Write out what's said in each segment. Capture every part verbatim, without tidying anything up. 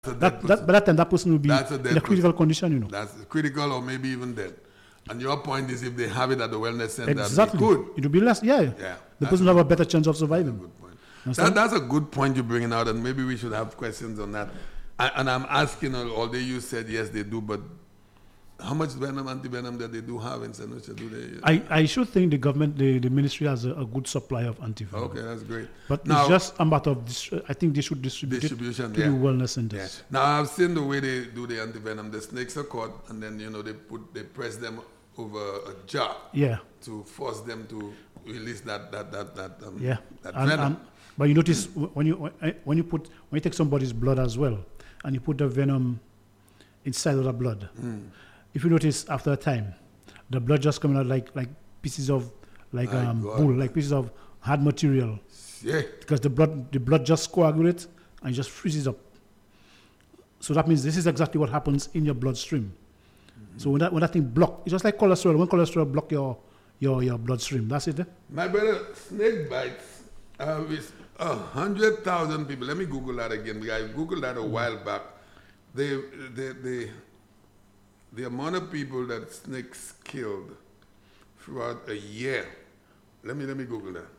So that, that, by that time, that person will be in a critical condition, you know. That's critical or maybe even dead. And your point is if they have it at the wellness center, exactly. It could. It will be less, yeah. yeah the person will have a better chance of surviving. That's a good point. That, that's a good point you're bringing out, and maybe we should have questions on that. I, and I'm asking, although you said yes, they do, but how much venom, anti-venom that they do have in Saint Lucia? Do they? I, I should think the government, the, the ministry has a, a good supply of anti-venom. Okay, that's great. But now, it's just a matter of, dis- I think they should distribute distribution, it to yeah. the wellness centers. Yeah. Now, I've seen the way they do the anti-venom. The snakes are caught, and then, you know, they put, they press them over a jar yeah. to force them to release that, that, that, that, um, yeah. that and, venom. And, but you notice when you, when you put, when you take somebody's blood as well, and you put the venom inside of the blood, mm. if you notice after a time, the blood just coming out like like pieces of like My um bull, like pieces of hard material. Yeah. Because the blood the blood just coagulates and just freezes up. So that means this is exactly what happens in your bloodstream. Mm-hmm. So when that when that thing block, it's just like cholesterol. When cholesterol block your your your bloodstream, that's it. Eh? My brother, snake bites uh, with a hundred thousand people. Let me Google that again. I Googled that a mm-hmm. while back. They they they. The amount of people that snakes killed throughout a year. Let me let me Google that.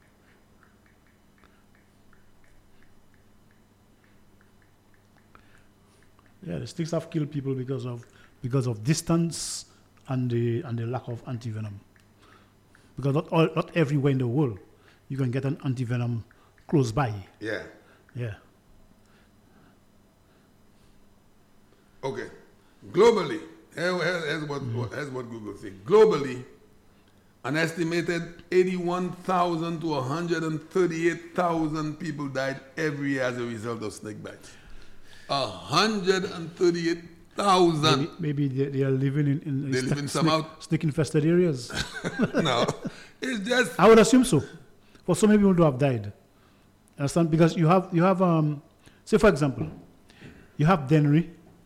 Yeah, the snakes have killed people because of because of distance and the and the lack of antivenom. Because not all, not everywhere in the world you can get an antivenom close by. Yeah. Yeah. Okay. Globally, here's what, mm. here's what Google says. Globally, an estimated eighty-one thousand to one hundred thirty-eight thousand people died every year as a result of snake bites. one hundred thirty-eight thousand. Maybe, maybe they, they are living in, in, they live in some out snake-infested areas. No, it's just. I would assume so. For so many people to have died, understand? Because you have you have um, say for example, you have Dennery.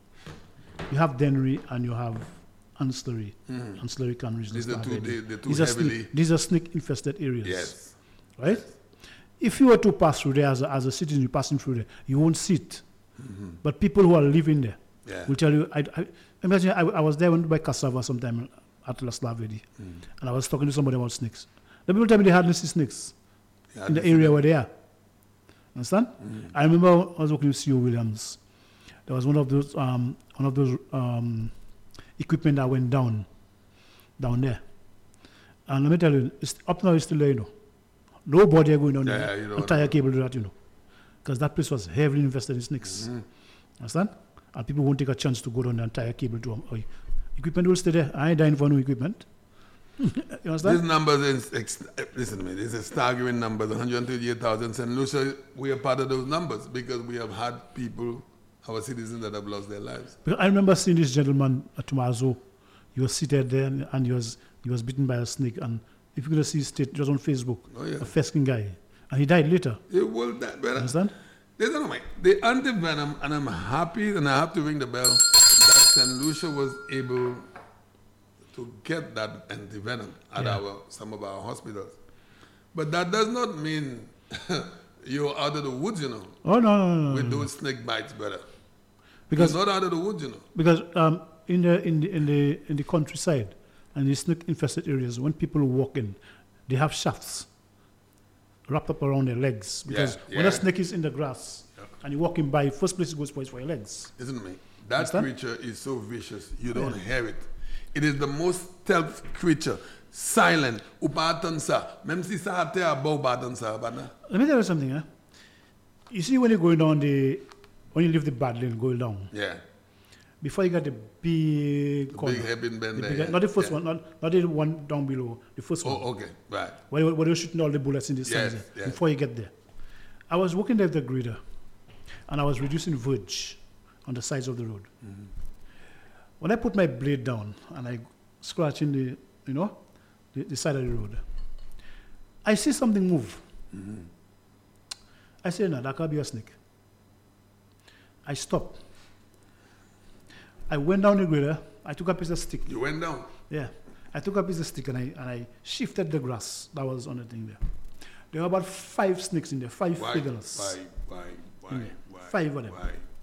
You have Dennery and you have Ancillary. Mm. Ancillary Canneries. These are two, they, they're too these heavily. Are snake, these are snake-infested areas. Yes. Right? Yes. If you were to pass through there as a, as a citizen, you're passing through there, you won't see it. Mm-hmm. But people who are living there yeah. will tell you. I, I, imagine I, I was there when by Cassava sometime at La Slavedi, mm. and I was talking to somebody about snakes. The people tell me they hardly see snakes in the area where they are. Understand? Mm. I remember I was working with C O Williams. There was one of those um, one of those um, equipment that went down, down there. And let me tell you, it's, up now it's still there, you know. Nobody are going down yeah, there. You know, entire cable to that, you know. Because that place was heavily invested in snakes. Mm-hmm. Understand? And people won't take a chance to go down the entire cable to um, oh, equipment will stay there. I ain't dying for no equipment. You understand? These numbers, is, ex- listen to me, this is staggering numbers, one hundred thirty-eight thousand. Saint Lucia, we are part of those numbers because we have had people, our citizens that have lost their lives. Because I remember seeing this gentleman at Tomazo. He was seated there and, and he was he was bitten by a snake. And if you could see his state, it was on Facebook, oh, yeah. a Feskin guy. And he died later. He will die, brother. Understand? Listen to me. The anti-venom, and I'm happy, and I have to ring the bell, that Saint Lucia was able to get that anti-venom at yeah. our some of our hospitals. But that does not mean you're out of the woods, you know. Oh, no, no, no. With no, those no. snake bites, brother. Because you're not out of the woods, you know. Because um, in the in the in the in the countryside and the snake-infested areas, when people walk in, they have shafts wrapped up around their legs. Because yeah, when yeah. a snake is in the grass yeah. and you're walking by, first place it goes for is for your legs. Isn't me? That Understand? creature is so vicious, you don't yeah. hear it. It is the most stealth creature. Silent. Upatansa. Même si ça a été above Upatansa. Let me tell you something. Eh? You see when you're going down the, when you leave the bad lane going down. Yeah. Before you get the big the corner. Big hairpin bend the there. Big, Yeah. Not the first yeah. one, not, not the one down below. The first oh, one. Oh, okay. Right. Where, where you're shooting all the bullets in the yes, sides yes. before you get there. I was walking there with the grader and I was reducing verge on the sides of the road. Mm-hmm. When I put my blade down and I scratch in the, you know, the, the side of the road, I see something move. Mm-hmm. I say, no, that can't be a snake. I stopped. I went down the grader. I took a piece of stick. You went down? Yeah. I took a piece of stick and I and I shifted the grass that was on the thing there. There were about five snakes in there, five why, fiddles. Why, why, why, why? Five of them. Why?